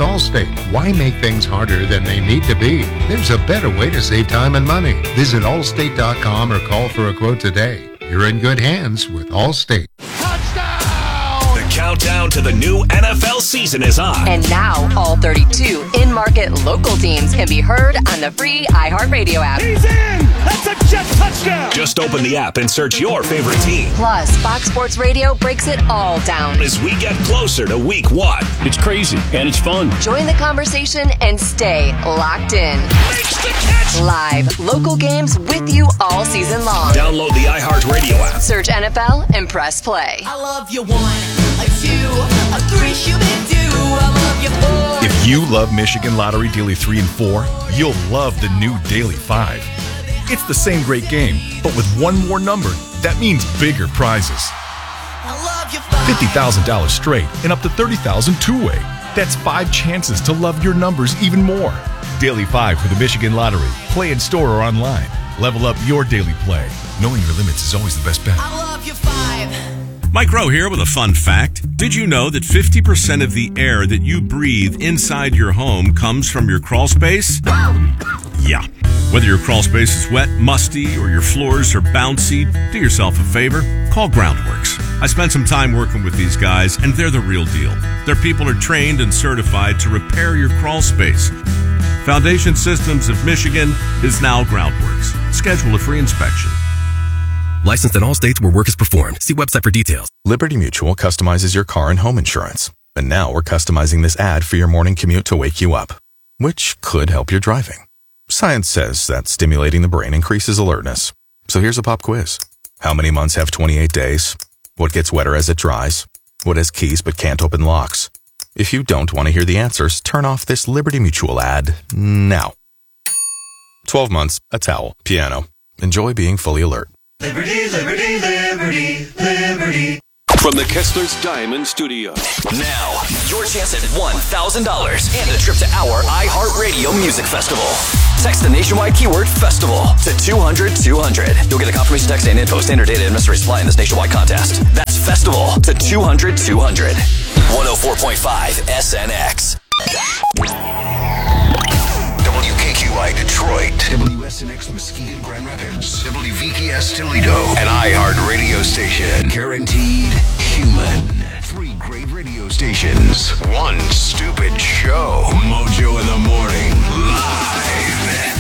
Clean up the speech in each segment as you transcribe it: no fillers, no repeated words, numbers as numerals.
Allstate. Why make things harder than they need to be? There's a better way to save time and money. Visit Allstate.com or call for a quote today. You're in good hands with Allstate. The countdown to the new NFL season is on. And now, all 32 in-market local teams can be heard on the free iHeartRadio app. He's in! That's a jet touchdown! Just open the app and search your favorite team. Plus, Fox Sports Radio breaks it all down. As we get closer to week 1. It's crazy, and it's fun. Join the conversation and stay locked in. Makes the catch! Live, local games with you all season long. Download the iHeartRadio app. Search NFL and press play. I love you 1, a 2, a 3, shoot it 2. I love you 4. If you love Michigan Lottery Daily 3 and 4, you'll love the new Daily 5. It's the same great game, but with one more number, that means bigger prizes. I love you 5. $50,000 straight and up to $30,000 two-way. That's 5 chances to love your numbers even more. Daily 5 for the Michigan Lottery. Play in store or online. Level up your daily play. Knowing your limits is always the best bet. I love you 5. Mike Rowe here with a fun fact. Did you know that 50% of the air that you breathe inside your home comes from your crawl space? Yeah. Whether your crawl space is wet, musty, or your floors are bouncy, do yourself a favor. Call Groundworks. I spent some time working with these guys, and they're the real deal. Their people are trained and certified to repair your crawl space. Foundation Systems of Michigan is now Groundworks. Schedule a free inspection. Licensed in all states where work is performed. See website for details. Liberty Mutual customizes your car and home insurance. And now we're customizing this ad for your morning commute to wake you up, which could help your driving. Science says that stimulating the brain increases alertness. So here's a pop quiz. How many months have 28 days? What gets wetter as it dries? What has keys but can't open locks? If you don't want to hear the answers, turn off this Liberty Mutual ad now. 12 months, a towel, piano. Enjoy being fully alert. Liberty, liberty, liberty, liberty. From the Kessler's Diamond Studio. Now, your chance at $1,000 and a trip to our iHeartRadio Music Festival. Text the nationwide keyword FESTIVAL to 200-200. You'll get a confirmation text and info, standard data, and mystery supply in this nationwide contest. That's FESTIVAL to 200-200. 104.5 SNX. WKQI Detroit, WSNX Mesquite and Grand Rapids, WVKS Toledo, an iHeart radio station. Guaranteed human. 3 great radio stations. 1 stupid show. Mojo in the Morning, live.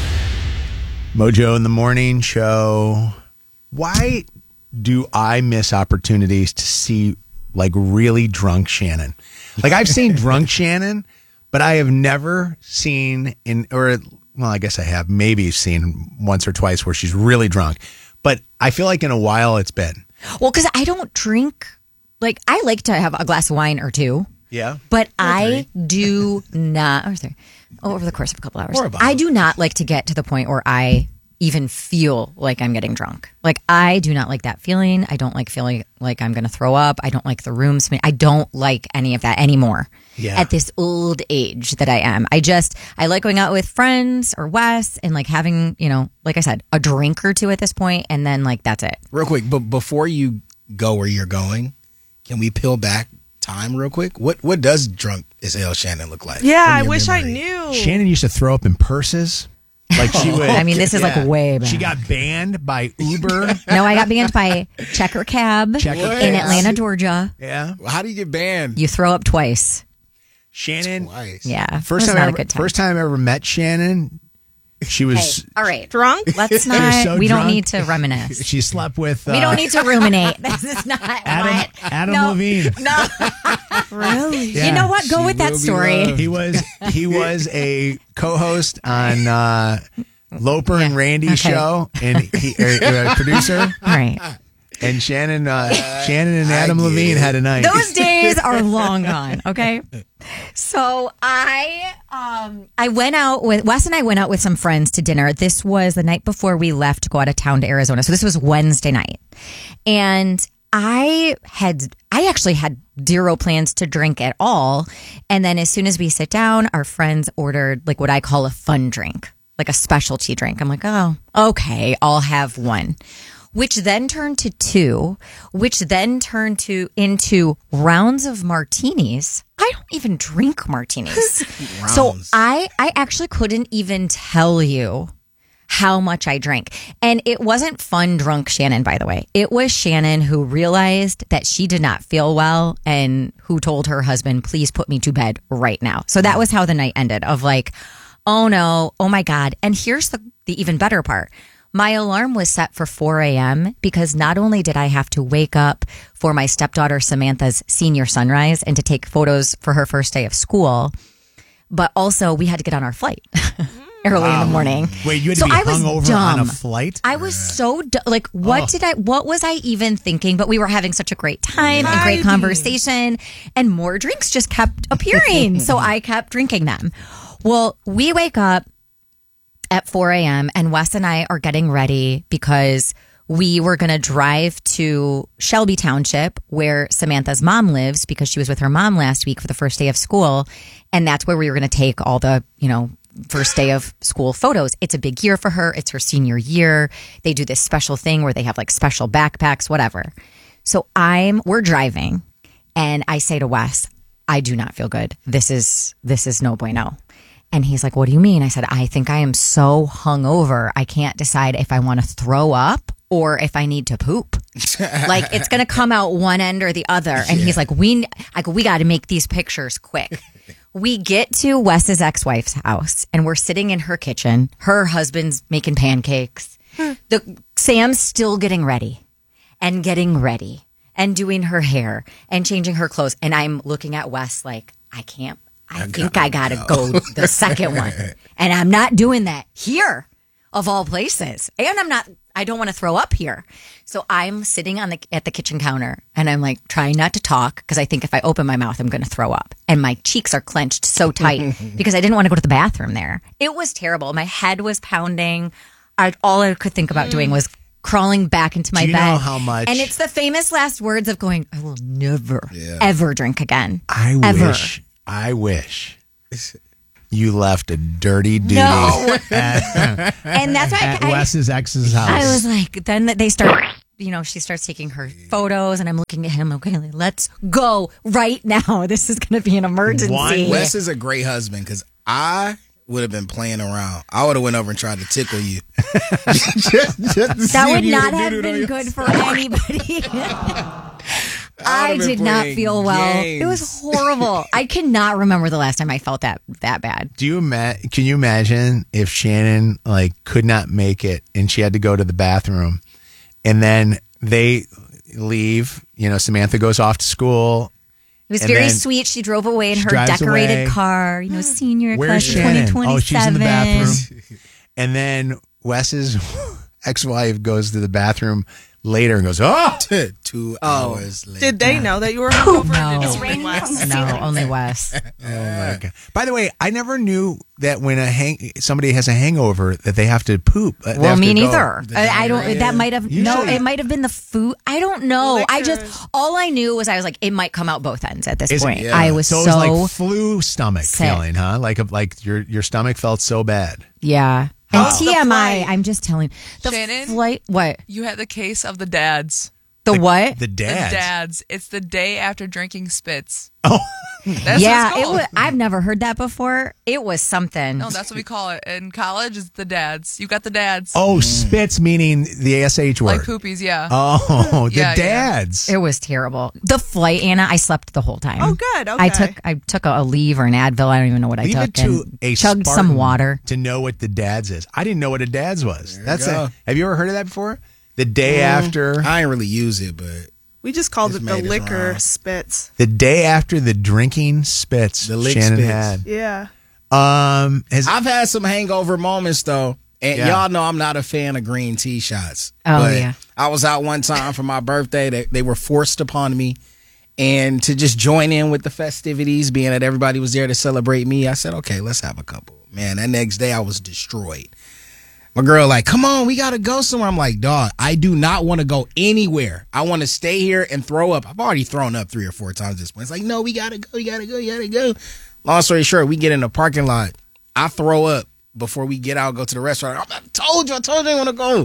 Mojo in the Morning show. Why do I miss opportunities to see like really drunk Shannon? Like I've seen drunk Shannon, but I have never seen I guess I have maybe seen once or twice where she's really drunk. But I feel like in a while it's been. Well, because I don't drink. Like, I like to have a glass of wine or 2. Yeah. But I do not. Or 3. Over the course of a couple hours. I do not like to get to the point where I even feel like I'm getting drunk. Like, I do not like that feeling. I don't like feeling like I'm going to throw up. I don't like the room smelling. I don't like any of that anymore. Yeah. At this old age that I am. I like going out with friends or Wes and like having, like I said, a drink or 2 at this point, and then like that's it. Real quick, but before you go where you're going, can we peel back time real quick? What does drunk as hell Shannon look like? Yeah, I wish I knew. Shannon used to throw up in purses. Like she would. I mean, this is like way back. She got banned by Uber. No, I got banned by Checker Cab in Atlanta, Georgia. Yeah. Well, how do you get banned? You throw up twice. Shannon. Twice. Yeah. First time I ever met Shannon, she was all right. Drunk? Let's not. We don't need to reminisce. She slept with. We don't need to ruminate. This is not Adam Levine. No. Really? Yeah. You know what? Go with that story. He was a co-host on Loper and Randy's show, and he a producer. All right. And Shannon and Adam Levine had a night. Those days are long gone. Okay. So I went out with Wes and I went out with some friends to dinner. This was the night before we left to go out of town to Arizona. So this was Wednesday night, and I actually had zero plans to drink at all. And then as soon as we sit down, our friends ordered like what I call a fun drink, like a specialty drink. I'm like, oh, okay, I'll have one. Which then turned to 2, which then turned into rounds of martinis. I don't even drink martinis. So I actually couldn't even tell you how much I drank. And it wasn't fun drunk Shannon, by the way. It was Shannon who realized that she did not feel well and who told her husband, please put me to bed right now. So that was how the night ended, of like, oh no, oh my God. And here's the even better part. My alarm was set for 4 a.m. because not only did I have to wake up for my stepdaughter Samantha's senior sunrise and to take photos for her first day of school, but also we had to get on our flight early in the morning. Wait, you had to be hungover on a flight? I was so like, what was I even thinking? But we were having such a great time and great conversation, and more drinks just kept appearing. So I kept drinking them. Well, we wake up at 4 a.m. and Wes and I are getting ready because we were going to drive to Shelby Township where Samantha's mom lives because she was with her mom last week for the first day of school. And that's where we were going to take all the, first day of school photos. It's a big year for her. It's her senior year. They do this special thing where they have like special backpacks, whatever. So we're driving and I say to Wes, I do not feel good. This is no bueno. And he's like, what do you mean? I said, I think I am so hungover. I can't decide if I want to throw up or if I need to poop. Like it's going to come out one end or the other. And he's like, we got to make these pictures quick. We get to Wes's ex-wife's house and we're sitting in her kitchen. Her husband's making pancakes. Sam's still getting ready and doing her hair and changing her clothes. And I'm looking at Wes like, I think I got to go the second one. And I'm not doing that here of all places. And I don't want to throw up here. So I'm sitting at the kitchen counter and I'm like trying not to talk because I think if I open my mouth, I'm going to throw up. And my cheeks are clenched so tight because I didn't want to go to the bathroom there. It was terrible. My head was pounding. All I could think about doing was crawling back into my bed. Do you know how much? And it's the famous last words of going, I will never, ever drink again. I wish you left a dirty duty and that's why at Wes's ex's house. I was like, then they start, she starts taking her photos and I'm looking at him. Okay, let's go right now. This is going to be an emergency. Wes is a great husband because I would have been playing around. I would have went over and tried to tickle you. That would not have been good for anybody. I did not feel well. It was horrible. I cannot remember the last time I felt that bad. Can you imagine if Shannon could not make it and she had to go to the bathroom and then they leave, Samantha goes off to school. It was very sweet. She drove away in her decorated car, senior Where's class of Shannon? 2027. Oh, she's in the bathroom. And then Wes's ex-wife goes to the bathroom later and goes, 2 hours later. Did they know that you were hungover? No. No, only Wes. Oh my God. By the way, I never knew that when somebody has a hangover that they have to poop. Well, me neither. I don't. That might have it might have been the food. I don't know. All I knew was I was like, it might come out both ends at this point. Yeah. I was so it was like flu stomach sick. feeling, huh? Like your stomach felt so bad. Yeah. And TMI, I'm just telling the Shannon, flight. What? You had the case of the dads. The what? The dads. The dads. It's the day after drinking spits. Oh, that's yeah. what it's called. I've never heard that before. It was something. No, that's what we call it in college. It's the dads. You got the dads. Oh, spits meaning the SH word. Like poopies, yeah. Oh, the dads. It was terrible. The flight, Anna. I slept the whole time. Oh, good. Okay. I took a leave or an Advil. I don't even know what I Leave took. it to a chugged Spartan some water to know what the dads is. I didn't know what a dads was. Have you ever heard of that before? The day after. I ain't really use it, but we just called it the made us liquor wrong. spits. The day after the drinking spits The lick Shannon spits. had. Yeah. I've had some hangover moments though, and y'all know I'm not a fan of green tea shots. Oh, but yeah. I was out one time for my birthday. They were forced upon me, and to just join in with the festivities, being that everybody was there to celebrate me, I said, okay, let's have a couple. Man, that next day I was destroyed. My girl like, come on, we got to go somewhere. I'm like, dog, I do not want to go anywhere. I want to stay here and throw up. I've already thrown up 3 or 4 times at this point. It's like, no, we got to go. Long story short, we get in the parking lot. I throw up before we get out, go to the restaurant. I told you I want to go.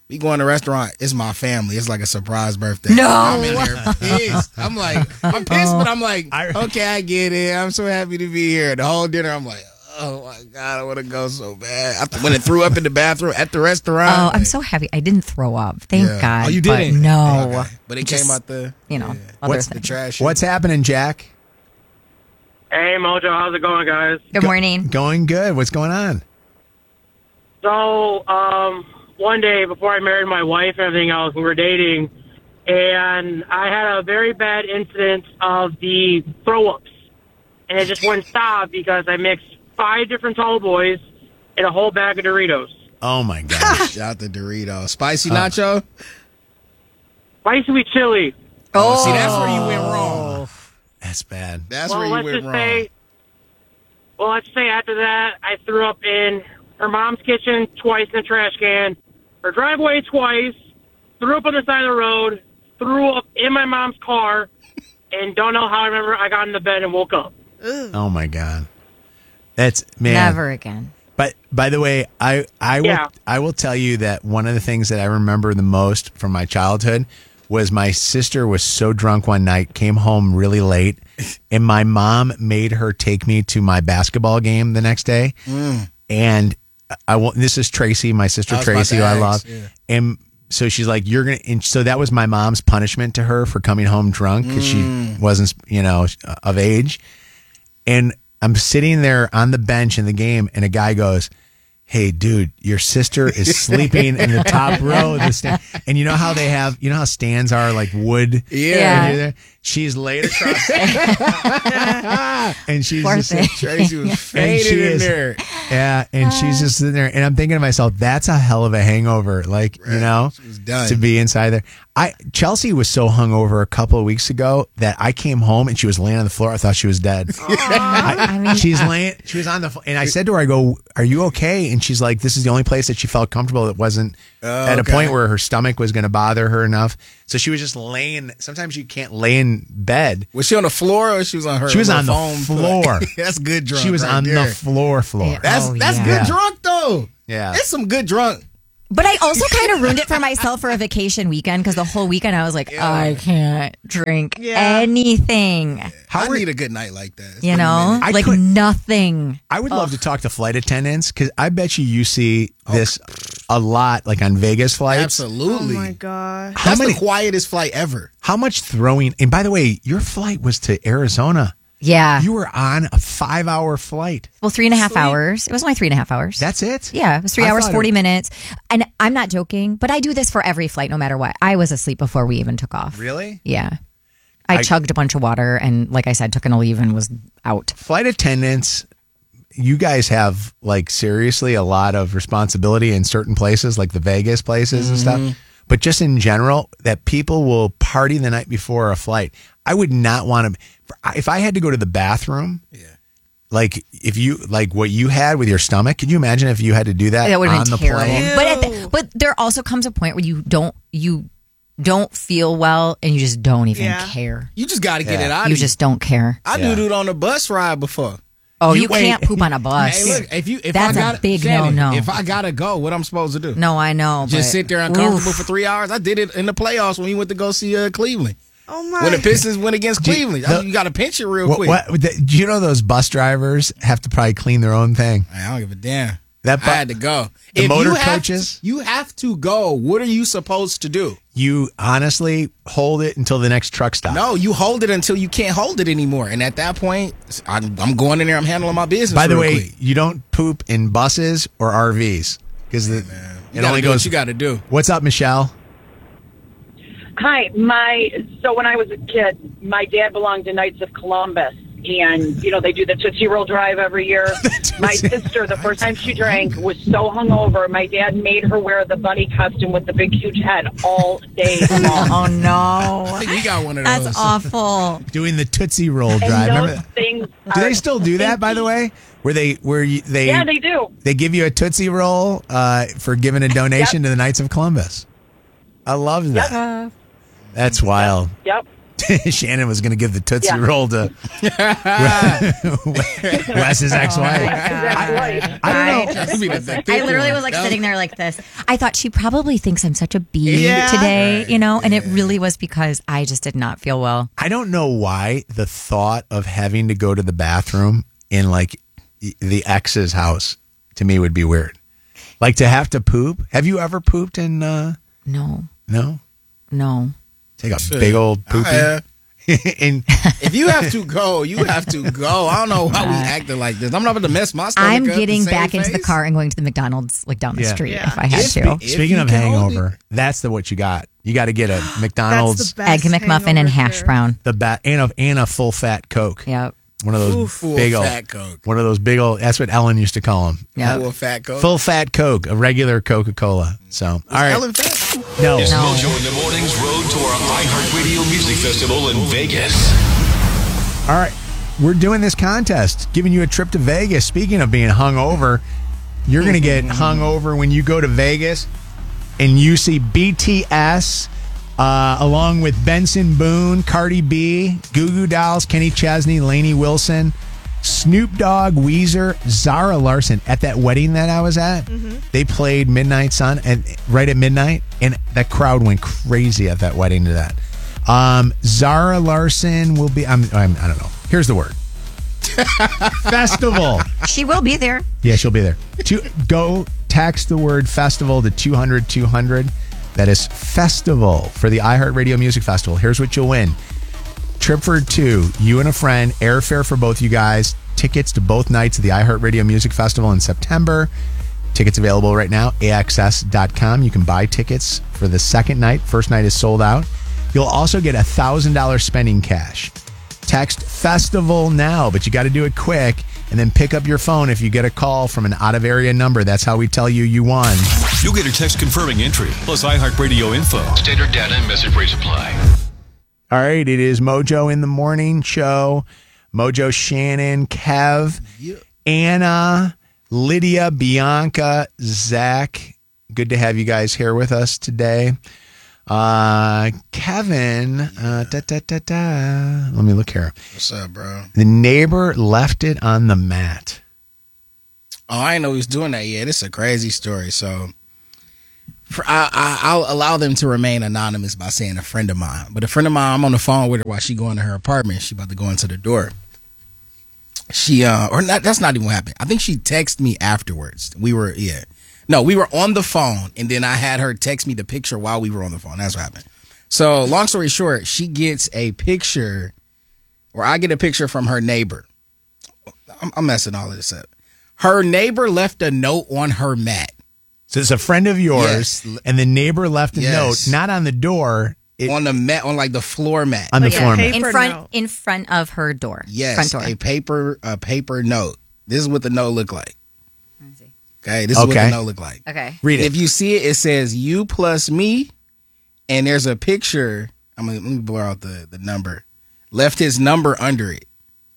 We go in the restaurant. It's my family. It's like a surprise birthday. No. I'm in there pissed. I'm pissed, but I'm like, okay, I get it. I'm so happy to be here. The whole dinner, I'm like, oh my God, I want to go so bad. When it threw up in the bathroom at the restaurant. Oh, I'm so happy. I didn't throw up. Thank God. Oh, you but didn't? No. Okay. But it came out the, other the trash. What's happening, Jack? Hey, Mojo, how's it going, guys? Good morning. Going good. What's going on? So, one day before I married my wife and everything else, we were dating, and I had a very bad incident of the throw-ups, and it just wouldn't stop because I mixed 5 different tall boys in a whole bag of Doritos. Oh, my gosh. Shout out to Doritos. Spicy nacho? Spicy with chili. Oh, see, that's where you went wrong. That's bad. That's where you went wrong. Let's say after that, I threw up in her mom's kitchen twice in the trash can, her driveway twice, threw up on the side of the road, threw up in my mom's car, and don't know how I remember I got in the bed and woke up. Oh, my God. That's, man. Never again. But by the way, I will tell you that one of the things that I remember the most from my childhood was my sister was so drunk one night, came home really late, and my mom made her take me to my basketball game the next day. And this is Tracy, my sister Tracy, who I love. Yeah. And so she's like, and so that was my mom's punishment to her for coming home drunk because she wasn't, of age. And I'm sitting there on the bench in the game, and a guy goes, "Hey, dude, your sister is sleeping in the top row of the stand." And you know how they have, how stands are like wood? Yeah. She's laid across. And she's just Tracy was faded in there. Yeah, and she's just sitting there. And I'm thinking to myself, that's a hell of a hangover. Like, she was done. To be inside there. Chelsea was so hungover a couple of weeks ago that I came home and she was laying on the floor. I thought she was dead. She was on the floor. And I said to her, I go, "Are you okay?" And she's like, this is the only place that she felt comfortable that wasn't at a point where her stomach was going to bother her enough. So she was just laying. Sometimes you can't lay in bed. Was she on the floor or she was on her? She was on the phone floor. That's good drunk. She was on the floor. Yeah. That's good drunk though. Yeah, it's some good drunk. But I also kind of ruined it for myself for a vacation weekend because the whole weekend I was like, I can't drink anything. I need a good night like that. Nothing. I would love to talk to flight attendants because I bet you see this a lot, like on Vegas flights. Absolutely. Oh my God. That's the quietest flight ever. How much throwing? And by the way, your flight was to Arizona. Yeah. You were on a 5-hour flight. Well, 3.5 hours. It was only 3.5 hours. That's it? Yeah, it was 3 hours, 40 minutes. And I'm not joking, but I do this for every flight, no matter what. I was asleep before we even took off. Really? Yeah. I chugged a bunch of water and, like I said, took an leave and was out. Flight attendants, you guys have, seriously a lot of responsibility in certain places, like the Vegas places and stuff. But just in general, that people will party the night before a flight. I would not want to. If I had to go to the bathroom, if you what you had with your stomach, could you imagine if you had to do that? That would have been the terrible. plane? But there also comes a point where you don't feel well and you just don't even care. You just got to get it out. You just don't care. I did on a bus ride before. Oh, you can't poop on a bus. Hey, look, if that's a big no-no. If I gotta go, what I'm supposed to do? No, I know. Just sit there uncomfortable for 3 hours. I did it in the playoffs when we went to go see Cleveland. Oh my! When the Pistons went against Cleveland, you got to pinch it real quick. Do you know those bus drivers have to probably clean their own thing? I don't give a damn. I had to go. The motor coaches? You have to go. What are you supposed to do? You honestly hold it until the next truck stop. No, you hold it until you can't hold it anymore. And at that point, I'm going in there. I'm handling my business. By the way, quick. You don't poop in buses or RVs because it only goes. What you got to do. What's up, Michelle? Hi, so when I was a kid, my dad belonged to Knights of Columbus, and they do the Tootsie Roll Drive every year. My sister, the first time she drank, was so hungover. My dad made her wear the bunny costume with the big, huge head all day long. Oh no! I think we got one of those. That's awful. Doing the Tootsie Roll Drive. Remember things do they still do that? By the way, yeah, they do. They give you a Tootsie Roll for giving a donation to the Knights of Columbus. I love that. That's wild. Yep. Shannon was going to give the Tootsie Roll to Wes's ex-wife. I literally was like sitting there like this. I thought she probably thinks I'm such a bee today, and it really was because I just did not feel well. I don't know why the thought of having to go to the bathroom in like the ex's house to me would be weird. Like to have to poop. Have you ever pooped in? No. Take a big old poopy. And if you have to go, you have to go. I don't know why we acting like this. I'm not going to mess my stomach I'm up getting to save back into the face. car and going to the McDonald's like down the street if I had to. Speaking of hangover, that's what you got. You got to get a McDonald's Egg McMuffin and hash brown. And a full fat Coke. Yep. One of those Full big old fat Coke. One of those big old. That's what Ellen used to call them. Yeah. Full fat Coke. Full fat Coke, a regular Coca-Cola. So all right. Ellen fat? No. It's Mojo in the Morning's road to our iHeartRadio Music Festival in Vegas. All right. We're doing this contest, giving you a trip to Vegas. Speaking of being hungover, you're going to get hungover when you go to Vegas and you see BTS along with Benson Boone, Cardi B, Goo Goo Dolls, Kenny Chesney, Lainey Wilson, Snoop Dogg, Weezer, Zara Larson at that wedding that I was at. They played Midnight Sun right at midnight, and that crowd went crazy at that wedding to that. Zara Larson will be. I don't know. Here's the word. Festival. She will be there. Yeah, she'll be there. Go text the word festival to 200-200. That is festival for the iHeartRadio Music Festival. Here's what you'll win. Trip for two, you and a friend, airfare for both you guys, tickets to both nights of the iHeartRadio Music Festival in September. Tickets available right now, AXS.com. You can buy tickets for the second night. First night is sold out. You'll also get $1,000 spending cash. Text festival now, but you got to do it quick, and then pick up your phone if you get a call from an out-of-area number. That's how we tell you won. You'll get a text confirming entry, plus iHeartRadio info. Standard data and message rate apply. All right, it is Mojo in the Morning Show. Mojo, Shannon, Kev, Anna, Lydia, Bianca, Zach. Good to have you guys here with us today. Kevin, let me look here. What's up, bro? The neighbor left it on the mat. Oh, I didn't know he was doing that yet. It's a crazy story. So I'll allow them to remain anonymous by saying a friend of mine. But a friend of mine, I'm on the phone with her while she going to her apartment. She about to go into the door. She that's not even what happened. I think she texted me afterwards. We were on the phone, and then I had her text me the picture while we were on the phone. That's what happened. So long story short, she gets a picture, or I get a picture from her neighbor. I'm messing all of this up. Her neighbor left a note on her mat. So it's a friend of yours, and the neighbor left a note, not on the door. On the mat, on like the floor mat. On the floor mat. In front of her door. Yes, front door. a paper note. This is what the note looked like. Okay, this is what the note looked like. Okay. Read it. If you see it, it says you plus me, and there's a picture. Let me blur out the number. Left his number under it.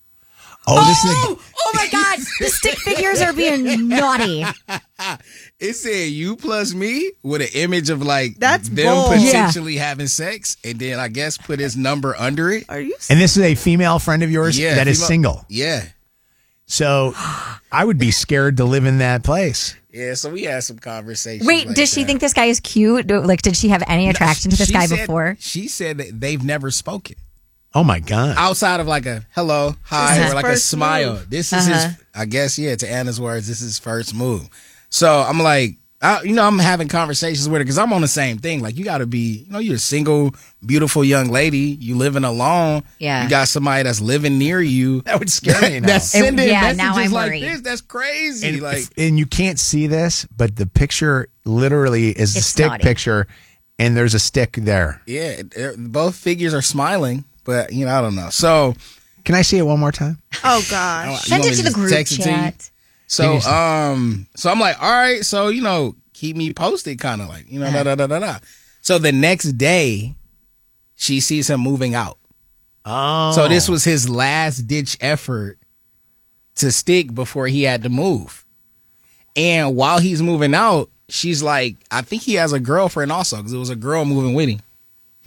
Oh my God. The stick figures are being naughty. It said you plus me with an image of like That's them bold. potentially having sex, and then I guess put his number under it. Are you? And this is a female friend of yours that is single. Yeah. So I would be scared to live in that place. Yeah, so we had some conversations. Wait, like does she that. think this guy is cute? Like, did she have any attraction to this guy before? She said that they've never spoken. Oh my God. Outside of like a hello, hi, or like a smile. Move. This is his, I guess, to Anna's words, this is his first move. So I'm like, I'm having conversations with her because I'm on the same thing. Like, you got to be, you're a single, beautiful young lady. You living alone. Yeah. You got somebody that's living near you. That would scare me now. That's sending messages now I'm like worried. this. That's crazy. And you can't see this, but the picture literally is a It's stick naughty. picture, and there's a stick there. yeah, both figures are smiling, but I don't know. So Can I see it one more time? Oh gosh. Send it to the group chat. So, so I'm like, all right, so, keep me posted, kind of like, da. So the next day, she sees him moving out. Oh. So this was his last ditch effort to stick before he had to move. And while he's moving out, she's like, I think he has a girlfriend also, because it was a girl moving with him.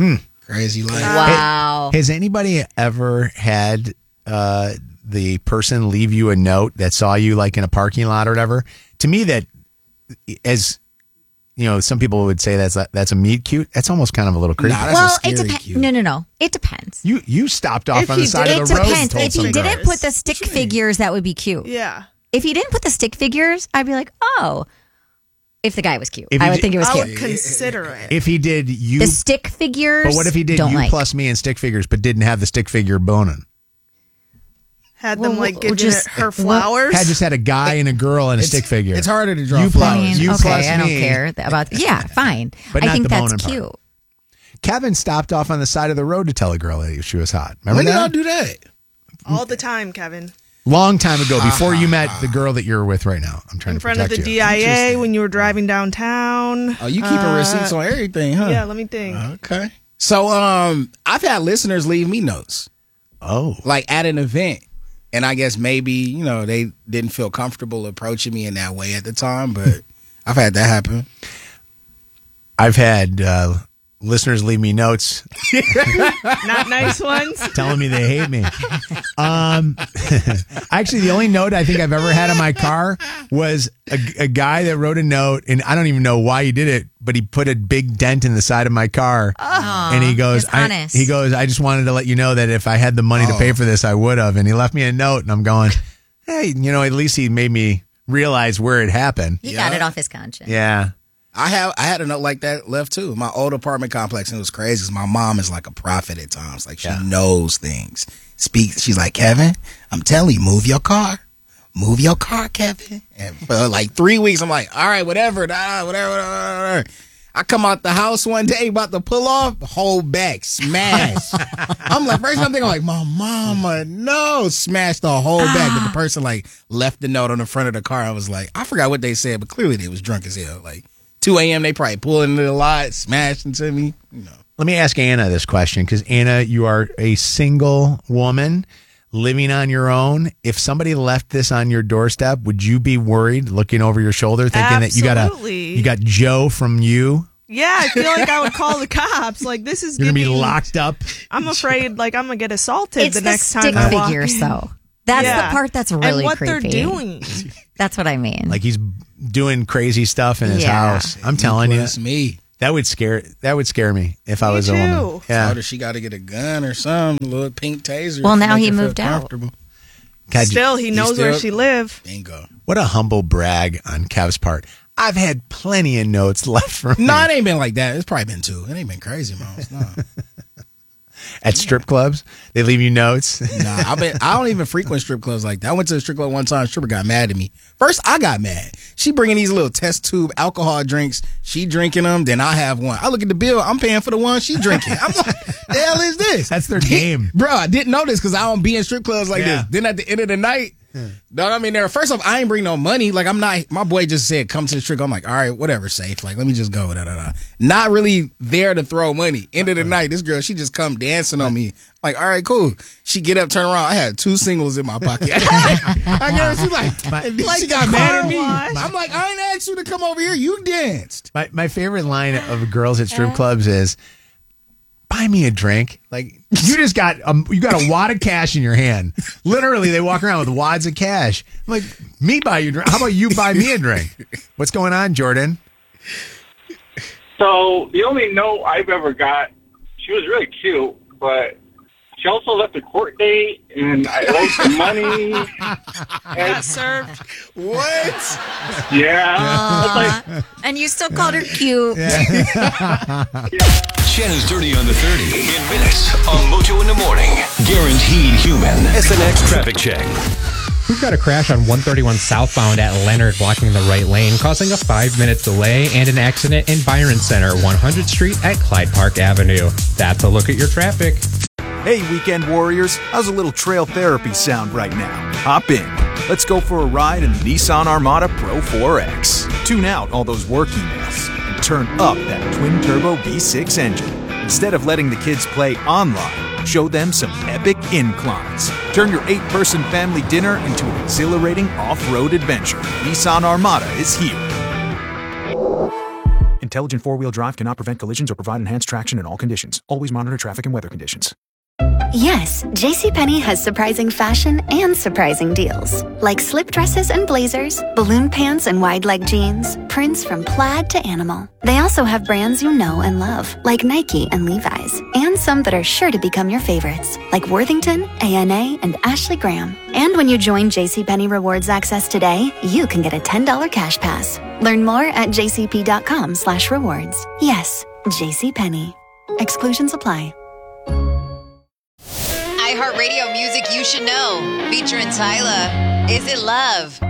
Crazy life. Wow. Has anybody ever had the person leave you a note that saw you like in a parking lot or whatever? To me, that as some people would say that's a meet cute. That's almost kind of a little creepy. Nah, Well, it depends. No. It depends. You stopped off If on the he side did- of the road. It depends. and told If he some didn't girl. put the stick figures, that would be cute. Yeah. If he didn't put the stick figures, I'd be like, oh. If the guy was cute, If he I would did- think it was I cute. would consider it. If he did you, The stick figures. but what if he did don't you like. plus me and stick figures, but didn't have the stick figure boning? Had them Well, like giving just- her flowers. Had just had a guy and a girl and a stick figure. It's harder to draw You flowers. plus- you okay, plus I don't me. care about. Yeah, fine. But I not think the that's boning part. cute. Kevin stopped off on the side of the road to tell a girl that she was hot. Remember When did that? y'all do that? all the time, Kevin. Long time ago, before you met the girl that you're with right now. I'm trying In to front of protect the you. DIA when you were driving downtown. Oh, you keeping receipts on everything, huh? Yeah, let me think. Okay. So, I've had listeners leave me notes. Oh. Like at an event. And I guess maybe, they didn't feel comfortable approaching me in that way at the time, but I've had that happen. I've had listeners leave me notes Not nice ones. telling me they hate me. Actually, the only note I think I've ever had in my car was a guy that wrote a note, and I don't even know why he did it, but he put a big dent in the side of my car. And he goes, he's honest. I just wanted to let you know that if I had the money to pay for this, I would have. And he left me a note, and I'm going, hey, at least he made me realize where it happened. He got it off his conscience. Yeah. I had a note like that left too. My old apartment complex, and it was crazy because my mom is like a prophet at times. Like she knows things. She's like, Kevin, I'm telling you, move your car. Move your car, Kevin. And for like 3 weeks, I'm like, all right, whatever. Whatever. I come out the house one day about to pull off, whole back smash. I'm like, first I'm thinking like, my mama, no, smashed the whole back. But the person like left the note on the front of the car. I was like, I forgot what they said, but clearly they was drunk as hell. Like 2 a.m. they probably pulled into the lot, smashed into me. Let me ask Anna this question, because Anna, you are a single woman living on your own. If somebody left this on your doorstep, would you be worried, looking over your shoulder, thinking Absolutely. that you got Joe from you? Yeah, I feel like I would call the cops. Like this is You're gonna be getting- locked up. I'm afraid like I'm gonna get assaulted It's the the next stick time I walk figures, in. though. That's Yeah. the part that's really and what creepy. they're doing. That's what I mean. Like he's doing crazy stuff in his Yeah. house. I'm telling you, Plus me. that would scare me if I was a woman. too. Yeah. Told her she got to get a gun or something, a little pink taser. Well, to now make he her feel moved out. comfortable. God, Still, he knows where she live. Bingo. what a humble brag on Kev's part. I've had plenty of notes left from No, me it ain't been like that. It's probably been 2. It ain't been crazy, Mouse. No. at strip clubs. They leave you notes. Nah, I don't even frequent strip clubs like that. I went to a strip club one time. Stripper got mad at me. First, I got mad. She bringing these little test tube alcohol drinks. She drinking them. Then I have one. I look at the bill. I'm paying for the one she drinking. I'm like, the hell is this? That's their game. Bro, I didn't know this because I don't be in strip clubs like Yeah. this. Then at the end of the night, no, I mean, there. First off, I ain't bring no money. Like, I'm not. My boy just said, "Come to the strip." I'm like, all right, whatever, safe. Like, let me just go. Not really there to throw money. End of the night, this girl, she just come dancing on me. Like, all right, cool. She get up, turn around. I had 2 singles in my pocket. I get her. She's like she got mad at me. I'm like, I ain't asked you to come over here. You danced. My favorite line of girls at strip clubs is, buy me a drink. Like, you just got you got a wad of cash in your hand. Literally, they walk around with wads of cash. I'm like, me buy you a drink. How about you buy me a drink? What's going on, Jordan? So the only note I've ever got, she was really cute, but she also left a court date, and I owed some money. Got served. What? Yeah. And you still called her cute. Shannon's Dirty on the 30 in minutes on Mojo in the Morning. Guaranteed human. SNX traffic check. We've got a crash on 131 southbound at Leonard, blocking the right lane, causing a 5-minute delay, and an accident in Byron Center, 100th Street at Clyde Park Avenue. That's a look at your traffic. Hey, weekend warriors, how's a little trail therapy sound right now? Hop in. Let's go for a ride in the Nissan Armada Pro 4X. Tune out all those work emails and turn up that twin-turbo V6 engine. Instead of letting the kids play online, show them some epic inclines. Turn your 8-person family dinner into an exhilarating off-road adventure. Nissan Armada is here. In Intelligent four-wheel drive cannot prevent collisions or provide enhanced traction in all conditions. Always monitor traffic and weather conditions. Yes, JCPenney has surprising fashion and surprising deals. Like slip dresses and blazers, balloon pants and wide leg jeans, prints from plaid to animal. They also have brands you know and love, like Nike and Levi's, and some that are sure to become your favorites, like Worthington, ANA, and Ashley Graham. And when you join JCPenney Rewards Access today, you can get a $10 cash pass. Learn more at jcp.com/rewards. Yes, JCPenney. Exclusions apply. iHeartRadio music you should know. Featuring Tyla. Is It Love?